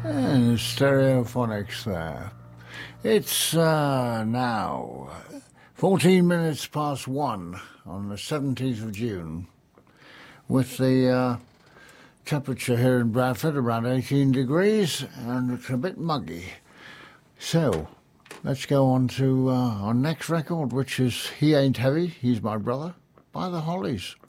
And Stereophonics there. It's now 14 minutes past 1 on the 17th of June, with the temperature here in Bradford around 18 degrees, and it's a bit muggy. So, let's go on to our next record, which is He Ain't Heavy, He's My Brother, by the Hollies.